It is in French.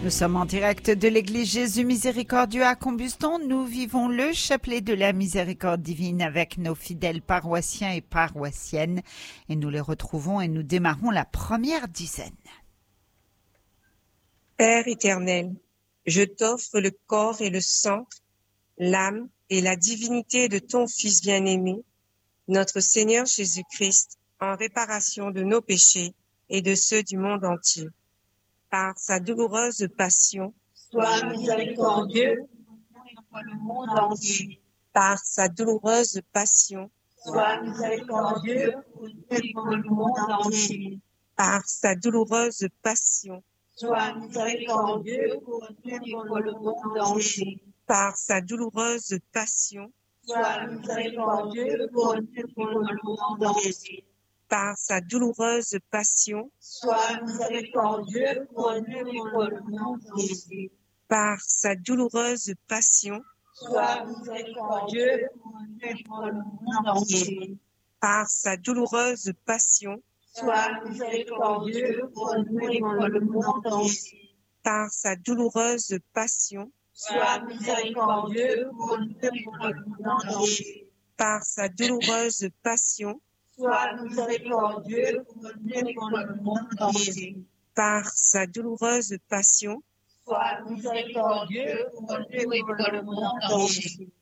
Nous sommes en direct de l'église Jésus Miséricordieux à Combuston. Nous vivons le chapelet de la miséricorde divine avec nos fidèles paroissiens et paroissiennes. Et nous les retrouvons et nous démarrons la première dizaine. Père éternel, je t'offre le corps et le sang, l'âme et la divinité de ton Fils bien-aimé, notre Seigneur Jésus-Christ, en réparation de nos péchés et de ceux du monde entier. Par sa douloureuse passion, sois miséricordieux pour le monde entier. Par sa douloureuse passion, sois miséricordieux pour le monde entier. Par sa douloureuse passion, sois miséricordieux pour le monde entier. Par sa douloureuse passion, sois miséricordieux pour le monde entier. Par sa douloureuse passion, sois miséricordieux pour le monde entier. Par sa douloureuse passion, sois miséricordieux pour le monde entier. Par sa douloureuse passion, sois miséricordieux pour le monde entier. Par sa douloureuse passion, sois miséricordieux pour le monde entier. Par sa douloureuse passion, sois miséricordieux pour le monde entier. Par sa douloureuse passion, sois miséricordieux pour le monde entier.